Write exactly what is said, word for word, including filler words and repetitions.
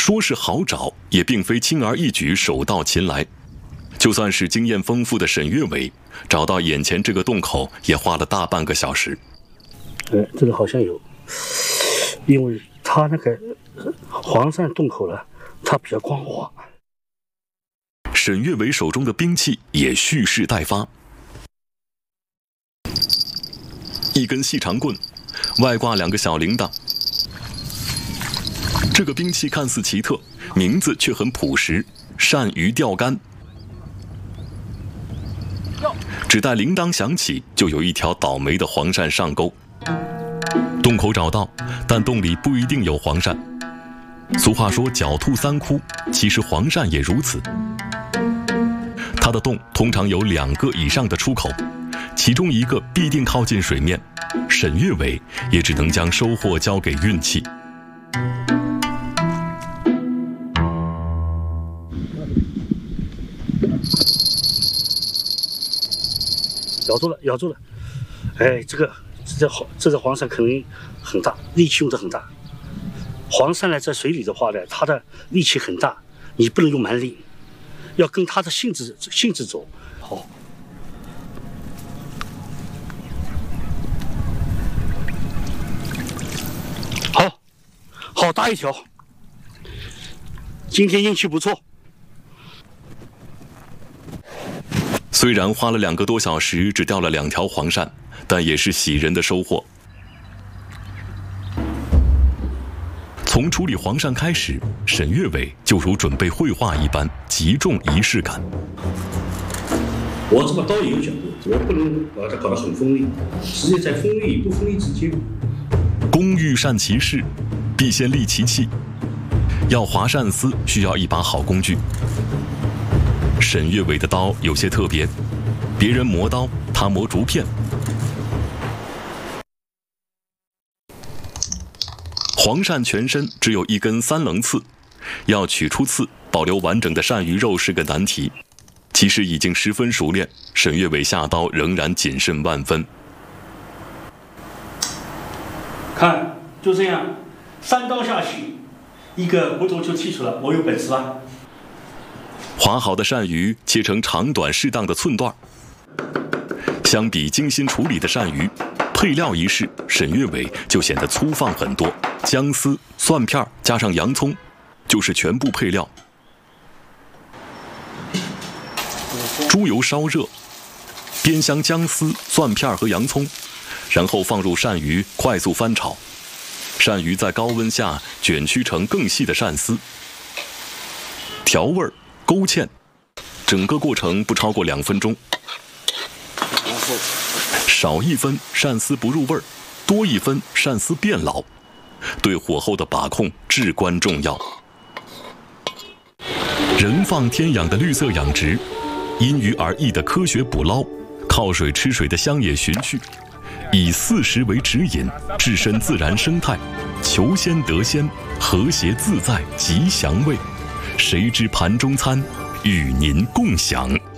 说是好找，也并非轻而易举手到擒来。就算是经验丰富的沈月伟，找到眼前这个洞口也花了大半个小时。 呃，这个好像有，因为它那个黄鳝洞口呢，它比较光滑。 沈月伟手中的兵器也蓄势待发，一根细长棍，外挂两个小铃铛。这个兵器看似奇特，名字却很朴实——鳝鱼钓竿。只待铃铛响起，就有一条倒霉的黄鳝上钩。洞口找到，但洞里不一定有黄鳝。俗话说狡兔三窟，其实黄鳝也如此。它的洞通常有两个以上的出口，其中一个必定靠近水面，沈月伟也只能将收获交给运气。 咬住了，咬住了！哎，这个这黄这只黄鳝可能很大，力气用得很大。黄鳝呢，在水里的话呢，它的力气很大，你不能用蛮力，要跟它的性质性质走。好，好，好大一条！今天运气不错。 虽然花了两个多小时，只钓了两条黄鳝，但也是喜人的收获。从处理黄鳝开始，沈月伟就如准备绘画一般，极重仪式感。 我这把刀也有角度，我不能把它搞得很锋利，直接在锋利与不锋利之间。 工欲善其事，必先利其器。要划鳝丝，需要一把好工具。沈月伟的刀有些特别，别人磨刀，他磨竹片。黄鳝全身只有一根三棱刺，要取出刺，保留完整的鳝鱼肉是个难题。其实已经十分熟练，沈月伟下刀仍然谨慎万分。 看，就这样，三刀下去，一个骨头就剔除了，我有本事吧？ 划好的鳝鱼切成长短适当的寸段。相比精心处理的鳝鱼，配料一试，沈月伟就显得粗放很多。姜丝、蒜片加上洋葱，就是全部配料。猪油烧热，煸香姜丝、蒜片和洋葱，然后放入鳝鱼，快速翻炒。鳝鱼在高温下卷曲成更细的鳝丝，调味儿。勾芡，整个过程不超过两分钟。少一分鳝丝不入味儿，多一分鳝丝变老，对火候的把控至关重要。人放天养的绿色养殖，因鱼而异的科学捕捞，靠水吃水的乡野循序，以四时为指引，置身自然生态，求鲜得鲜，和谐自在，吉祥味。谁知盘中餐，与您共享。